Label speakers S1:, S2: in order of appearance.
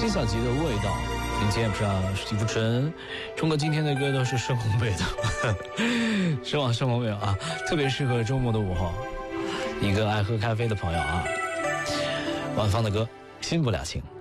S1: 辛晓琪的味道，并接不上史蒂夫纯。冲哥今天的歌都是深红味的，深往深红味啊，特别适合周末的午后，一个爱喝咖啡的朋友啊。晚放的歌，新不了情。